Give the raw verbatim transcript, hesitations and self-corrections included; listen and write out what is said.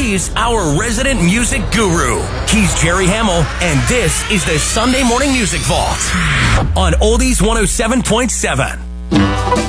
He's our resident music guru. He's Jerry Hamill, and this is the Sunday Morning Music Vault on Oldies one oh seven point seven.